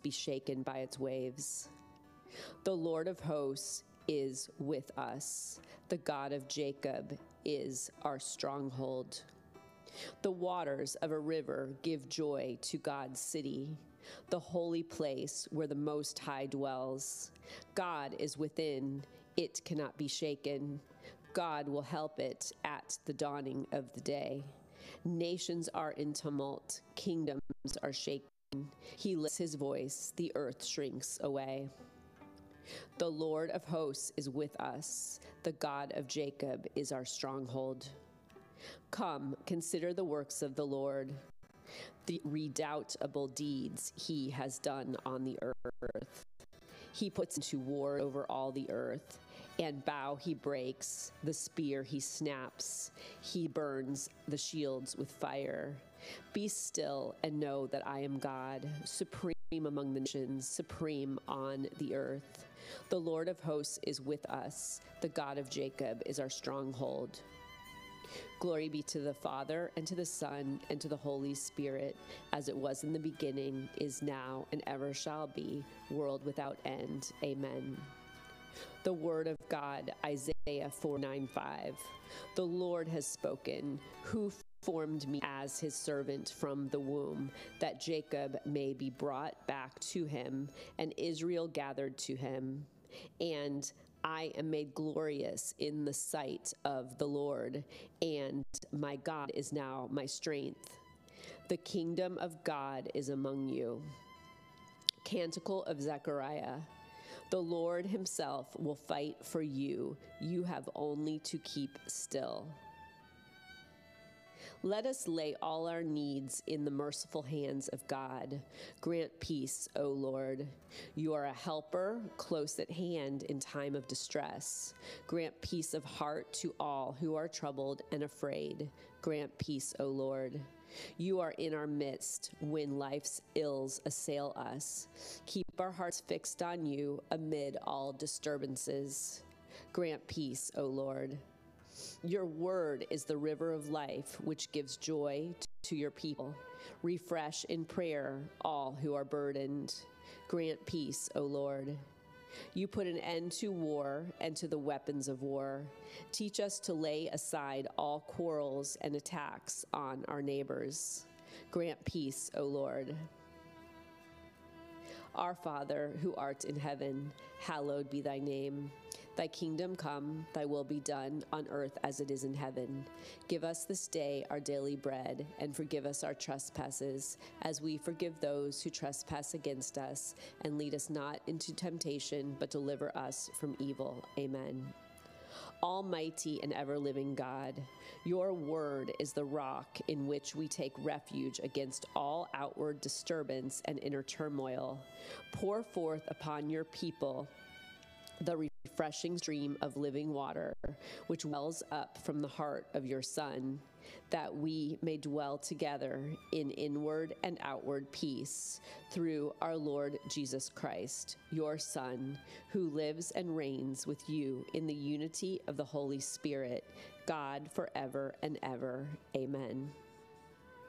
be shaken by its waves. The Lord of hosts is with us. The God of Jacob is our stronghold. The waters of a river give joy to God's city, the holy place where the Most High dwells. God is within, it cannot be shaken. God will help it at the dawning of the day. Nations are in tumult, kingdoms are shaken. He lifts his voice, the earth shrinks away. The Lord of hosts is with us. The God of Jacob is our stronghold. Come, consider the works of the Lord, the redoubtable deeds he has done on the earth. He puts into war over all the earth, and bow he breaks, the spear he snaps. He burns the shields with fire. Be still and know that I am God, supreme among the nations, supreme on the earth. The Lord of hosts is with us. The God of Jacob is our stronghold. Glory be to the Father, and to the Son, and to the Holy Spirit, as it was in the beginning, is now, and ever shall be, world without end. Amen. The word of God, Isaiah 4:9-5. The Lord has spoken, who formed me as his servant from the womb, that Jacob may be brought back to him, and Israel gathered to him. And I am made glorious in the sight of the Lord, and my God is now my strength. The kingdom of God is among you. Canticle of Zechariah. The Lord himself will fight for you. You have only to keep still. Let us lay all our needs in the merciful hands of God. Grant peace, O Lord. You are a helper close at hand in time of distress. Grant peace of heart to all who are troubled and afraid. Grant peace, O Lord. You are in our midst when life's ills assail us. Keep our hearts fixed on you amid all disturbances. Grant peace, O Lord. Your word is the river of life, which gives joy to your people. Refresh in prayer all who are burdened. Grant peace, O Lord. You put an end to war and to the weapons of war. Teach us to lay aside all quarrels and attacks on our neighbors. Grant peace, O Lord. Our Father, who art in heaven, hallowed be thy name. Thy kingdom come, thy will be done on earth as it is in heaven. Give us this day our daily bread, and forgive us our trespasses, as we forgive those who trespass against us. And lead us not into temptation, but deliver us from evil. Amen. Almighty and ever-living God, your word is the rock in which we take refuge against all outward disturbance and inner turmoil. Pour forth upon your people the refreshing stream of living water, which wells up from the heart of your Son, that we may dwell together in inward and outward peace through our Lord Jesus Christ, your Son, who lives and reigns with you in the unity of the Holy Spirit, God forever and ever. Amen.